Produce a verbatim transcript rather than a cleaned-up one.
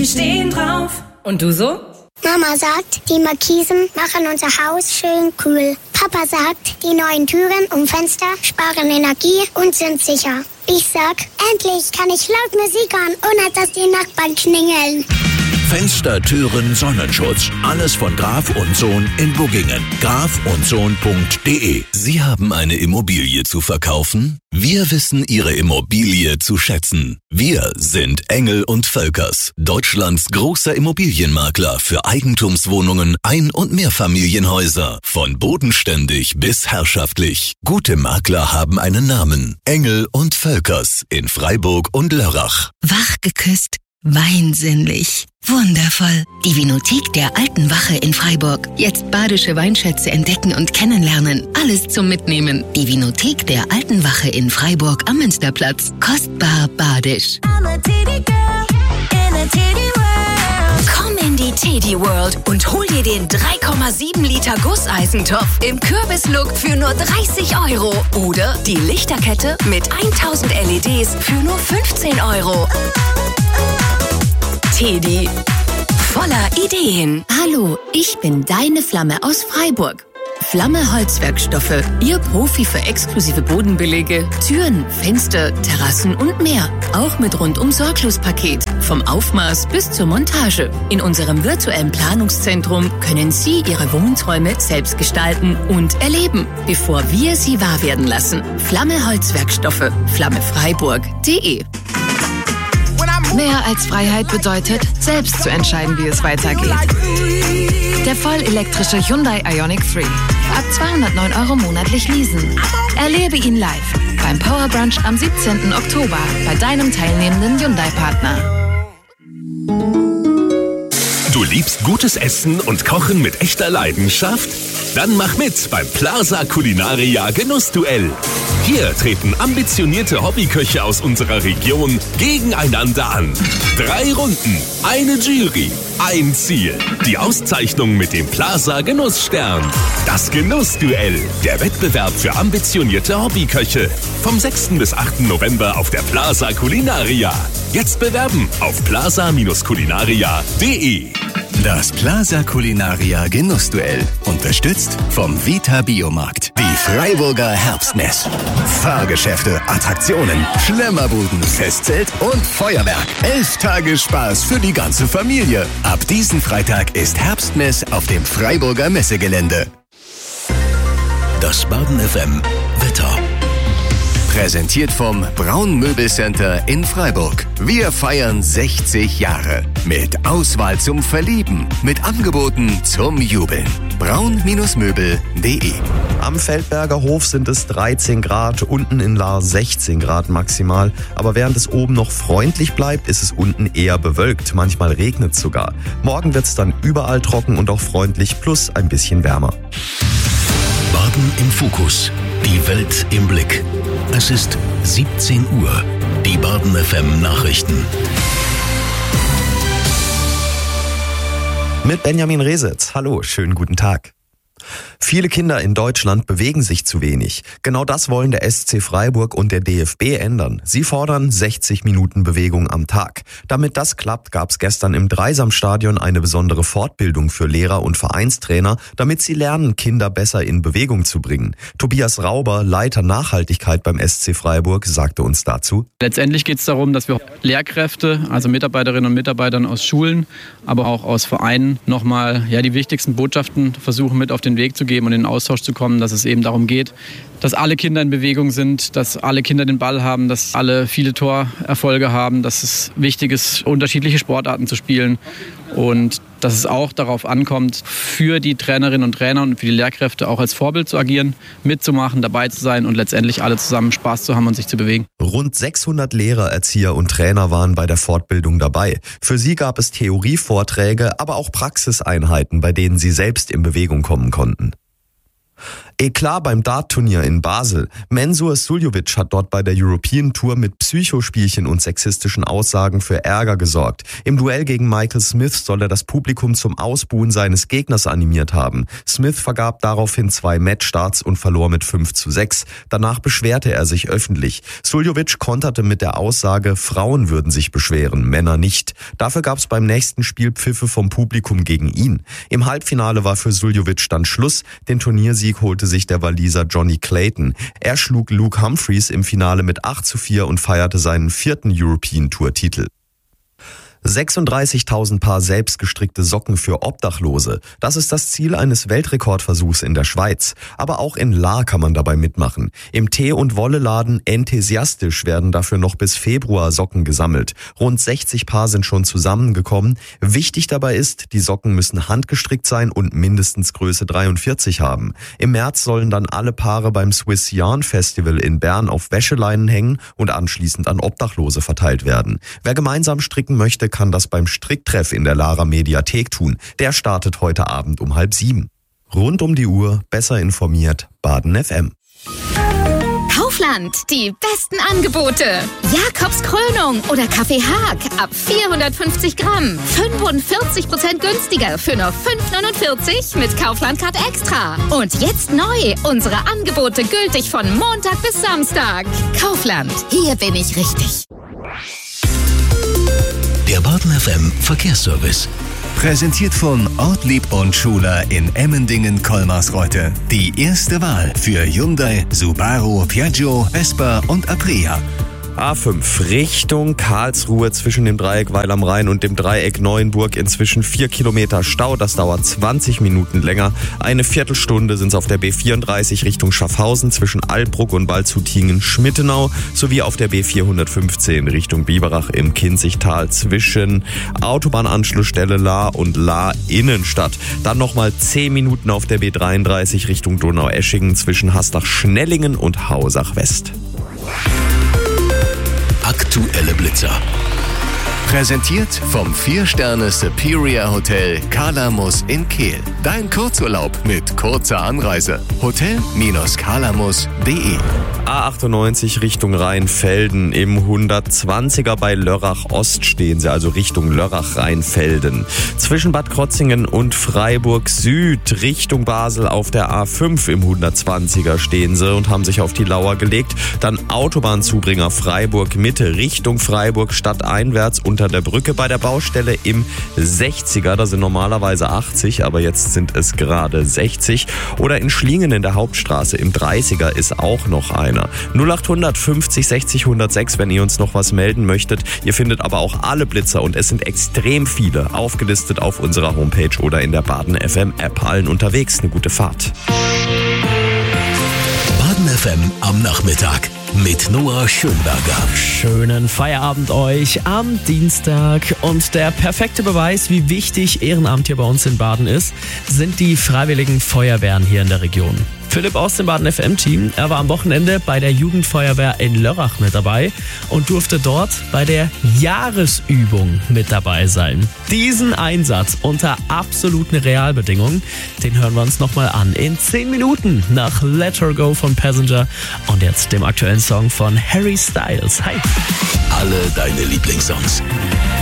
wir stehen drauf. Und du so? Mama sagt, die Markisen machen unser Haus schön kühl. Papa sagt, die neuen Türen und Fenster sparen Energie und sind sicher. Ich sag, endlich kann ich laut Musik hören, ohne dass die Nachbarn klingeln. Fenster, Türen, Sonnenschutz. Alles von Graf und Sohn in Buggingen. graf und sohn punkt de. Sie haben eine Immobilie zu verkaufen? Wir wissen Ihre Immobilie zu schätzen. Wir sind Engel und Völkers, Deutschlands großer Immobilienmakler für Eigentumswohnungen, Ein- und Mehrfamilienhäuser. Von bodenständig bis herrschaftlich. Gute Makler haben einen Namen. Engel und Völkers in Freiburg und Lörrach. Wach geküsst. Weinsinnlich. Wundervoll. Die Vinothek der Alten Wache in Freiburg. Jetzt badische Weinschätze entdecken und kennenlernen. Alles zum Mitnehmen. Die Vinothek der Alten Wache in Freiburg am Münsterplatz. Kostbar badisch. Komm in die Teddy World und hol dir den drei Komma sieben Liter Gusseisentopf im Kürbislook für nur dreißig Euro. Oder die Lichterkette mit tausend L E Ds für nur fünfzehn Euro. Teddy, voller Ideen. Hallo, ich bin deine Flamme aus Freiburg. Flamme Holzwerkstoffe, Ihr Profi für exklusive Bodenbelege, Türen, Fenster, Terrassen und mehr. Auch mit Rundum-Sorglos-Paket. Vom Aufmaß bis zur Montage. In unserem virtuellen Planungszentrum können Sie Ihre Wohnträume selbst gestalten und erleben, bevor wir sie wahr werden lassen. Flamme Holzwerkstoffe, flammefreiburg punkt de. Mehr als Freiheit bedeutet, selbst zu entscheiden, wie es weitergeht. Der vollelektrische Hyundai Ioniq drei. Ab zweihundertneun Euro monatlich leasen. Erlebe ihn live beim Power Brunch am siebzehnten Oktober bei deinem teilnehmenden Hyundai-Partner. Du liebst gutes Essen und Kochen mit echter Leidenschaft? Dann mach mit beim Plaza Culinaria Genussduell. Hier treten ambitionierte Hobbyköche aus unserer Region gegeneinander an. Drei Runden, eine Jury, ein Ziel. Die Auszeichnung mit dem Plaza Genussstern. Das Genussduell, der Wettbewerb für ambitionierte Hobbyköche. Vom sechsten bis achten November auf der Plaza Culinaria. Jetzt bewerben auf plaza culinaria punkt de. Das Plaza Culinaria Genussduell. Unterstützt vom Vita Biomarkt. Die Freiburger Herbstmess. Fahrgeschäfte, Attraktionen, Schlemmerbuden, Festzelt und Feuerwerk. Elf Tage Spaß für die ganze Familie. Ab diesen Freitag ist Herbstmess auf dem Freiburger Messegelände. Das Baden F M Wetter. Präsentiert vom Braun Möbelcenter in Freiburg. Wir feiern sechzig Jahre. Mit Auswahl zum Verlieben. Mit Angeboten zum Jubeln. braun Möbel punkt de. Am Feldberger Hof sind es dreizehn Grad, unten in Lahr sechzehn Grad maximal. Aber während es oben noch freundlich bleibt, ist es unten eher bewölkt. Manchmal regnet es sogar. Morgen wird es dann überall trocken und auch freundlich, plus ein bisschen wärmer. Baden im Fokus. Die Welt im Blick. Es ist siebzehn Uhr. Die Baden F M Nachrichten. Mit Benjamin Resitz. Hallo, schönen guten Tag. Viele Kinder in Deutschland bewegen sich zu wenig. Genau das wollen der S C Freiburg und der D F B ändern. Sie fordern sechzig Minuten Bewegung am Tag. Damit das klappt, gab es gestern im Dreisamstadion eine besondere Fortbildung für Lehrer und Vereinstrainer, damit sie lernen, Kinder besser in Bewegung zu bringen. Tobias Rauber, Leiter Nachhaltigkeit beim S C Freiburg, sagte uns dazu: Letztendlich geht es darum, dass wir Lehrkräfte, also Mitarbeiterinnen und Mitarbeitern aus Schulen, aber auch aus Vereinen nochmal ja, die wichtigsten Botschaften versuchen mit auf den Weg zu geben und in den Austausch zu kommen, dass es eben darum geht, dass alle Kinder in Bewegung sind, dass alle Kinder den Ball haben, dass alle viele Torerfolge haben, dass es wichtig ist, unterschiedliche Sportarten zu spielen und dass es auch darauf ankommt, für die Trainerinnen und Trainer und für die Lehrkräfte auch als Vorbild zu agieren, mitzumachen, dabei zu sein und letztendlich alle zusammen Spaß zu haben und sich zu bewegen. Rund sechshundert Lehrer, Erzieher und Trainer waren bei der Fortbildung dabei. Für sie gab es Theorievorträge, aber auch Praxiseinheiten, bei denen sie selbst in Bewegung kommen konnten. Eklat beim Dart-Turnier in Basel. Mensur Suljovic hat dort bei der European Tour mit Psychospielchen und sexistischen Aussagen für Ärger gesorgt. Im Duell gegen Michael Smith soll er das Publikum zum Ausbuhen seines Gegners animiert haben. Smith vergab daraufhin zwei Matchstarts und verlor mit fünf zu sechs. Danach beschwerte er sich öffentlich. Suljovic konterte mit der Aussage, Frauen würden sich beschweren, Männer nicht. Dafür gab es beim nächsten Spiel Pfiffe vom Publikum gegen ihn. Im Halbfinale war für Suljovic dann Schluss. Den Turniersieg holte sich der Waliser Johnny Clayton. Er schlug Luke Humphreys im Finale mit acht zu vier und feierte seinen vierten European Tour Titel. sechsunddreißigtausend Paar selbstgestrickte Socken für Obdachlose. Das ist das Ziel eines Weltrekordversuchs in der Schweiz. Aber auch in Lahr kann man dabei mitmachen. Im Tee- und Wolleladen Enthusiastisch werden dafür noch bis Februar Socken gesammelt. Rund sechzig Paar sind schon zusammengekommen. Wichtig dabei ist, die Socken müssen handgestrickt sein und mindestens Größe dreiundvierzig haben. Im März sollen dann alle Paare beim Swiss Yarn Festival in Bern auf Wäscheleinen hängen und anschließend an Obdachlose verteilt werden. Wer gemeinsam stricken möchte, kann das beim Stricktreff in der Lara Mediathek tun. Der startet heute Abend um halb sieben. Rund um die Uhr, besser informiert, Baden F M. Kaufland, die besten Angebote. Jakobs Krönung oder Kaffee Haag ab vierhundertfünfzig Gramm. fünfundvierzig Prozent günstiger für nur fünf neunundvierzig mit Kaufland Card Extra. Und jetzt neu, unsere Angebote gültig von Montag bis Samstag. Kaufland, hier bin ich richtig. Der Baden F M Verkehrsservice. Präsentiert von Ortlieb und Schuler in Emmendingen-Kolmarsreuth. Die erste Wahl für Hyundai, Subaru, Piaggio, Vespa und Aprilia. A fünf Richtung Karlsruhe zwischen dem Dreieck Weil am Rhein und dem Dreieck Neuenburg inzwischen vier Kilometer Stau. Das dauert zwanzig Minuten länger. Eine Viertelstunde sind es auf der B vierunddreißig Richtung Schaffhausen zwischen Alpbruck und Waldshutingen-Schmittenau sowie auf der B vierhundertfünfzehn Richtung Biberach im Kinzigtal zwischen Autobahnanschlussstelle Lahr und Lahr Innenstadt. Dann nochmal zehn Minuten auf der B dreiunddreißig Richtung Donaueschingen zwischen Haslach-Schnellingen und Hausach-West. Aktuelle Blitzer. Präsentiert vom vier Sterne Superior Hotel Kalamus in Kehl. Dein Kurzurlaub mit kurzer Anreise. hotel Bindestrich kalamus punkt de. A achtundneunzig Richtung Rheinfelden. Im hundertzwanziger bei Lörrach Ost stehen sie, also Richtung Lörrach-Rheinfelden. Zwischen Bad Krotzingen und Freiburg Süd Richtung Basel auf der A fünf im hundertzwanziger stehen sie und haben sich auf die Lauer gelegt. Dann Autobahnzubringer Freiburg Mitte Richtung Freiburg stadteinwärts unter der Brücke bei der Baustelle im sechziger. Da sind normalerweise achtzig, aber jetzt sind es gerade sechzig. Oder in Schlingen in der Hauptstraße im dreißiger ist auch noch einer. null achthundert fünfzig sechzig hundertsechs, wenn ihr uns noch was melden möchtet. Ihr findet aber auch alle Blitzer und es sind extrem viele aufgelistet auf unserer Homepage oder in der Baden F M App. Allen unterwegs eine gute Fahrt. Baden F M am Nachmittag mit Noah Schönberger. Schönen Feierabend euch am Dienstag. Und der perfekte Beweis, wie wichtig Ehrenamt hier bei uns in Baden ist, sind die freiwilligen Feuerwehren hier in der Region. Philipp aus dem Baden F M-Team, er war am Wochenende bei der Jugendfeuerwehr in Lörrach mit dabei und durfte dort bei der Jahresübung mit dabei sein. Diesen Einsatz unter absoluten Realbedingungen, den hören wir uns nochmal an in zehn Minuten nach Let Her Go von Passenger und jetzt dem aktuellen Song von Harry Styles. Hi! Alle deine Lieblingssongs.